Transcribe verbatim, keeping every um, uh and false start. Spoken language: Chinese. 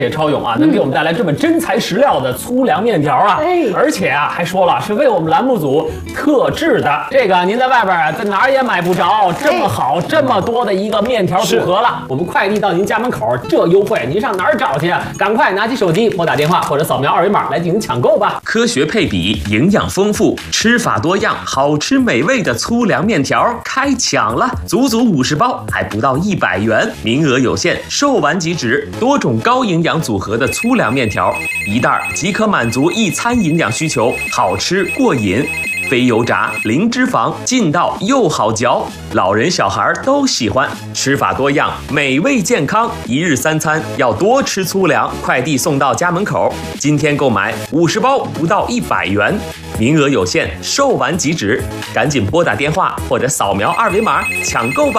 谢超勇啊，能给我们带来这么真材实料的粗粮面条啊！ 哎， 而且啊，还说了是为我们栏目组特制的。这个您在外边啊，在哪儿也买不着这么好、这么多的一个面条组合了。我们快递到您家门口，这优惠您上哪儿找去啊？赶快拿起手机拨打电话或者扫描二维码来进行抢购吧！ 科学配比，营养丰富，吃法多样，好吃美味的粗粮面条开抢了，足足五十包，还不到一百元，名额有限，售完即止。多种高营养组合的粗粮面条，一袋即可满足一餐营养需求，好吃过瘾。非油炸，零脂肪，劲道又好嚼，老人小孩都喜欢。吃法多样，美味健康，一日三餐要多吃粗粮。快递送到家门口，今天购买五十包不到一百元，名额有限，售完即止，赶紧拨打电话或者扫描二维码抢购吧。